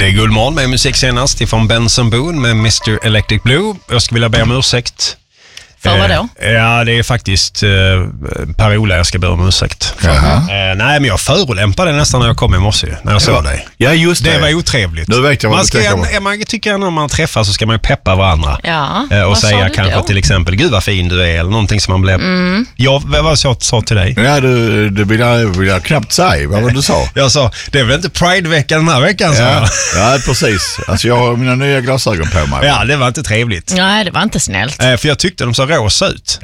är Guldmorgon med musik senast ifrån Benson Boone med Mr. Electric Blue. Jag skulle vilja be om ursäkt. För vad då? Ja, det är faktiskt Per-Ola jag ska be om ursäkt. Nej, men jag förolämpade nästan när jag kom i morse, när jag såg dig. Ja, just det. Det var otrevligt. Nu vet jag vad man tycker när man träffas så ska man ju peppa varandra. Ja, och säga kanske då? Till exempel, gud vad fin du är, eller någonting som man blev. Vad jag sa till dig? Ja, det vill jag knappt säga. Vad var du sa? Jag sa, det är väl inte Pride-veckan den här veckan? Ja, precis. Alltså jag har mina nya glasögon på mig. Ja, det var inte trevligt. Nej, det var inte snällt. För jag tyckte de så rosa ut.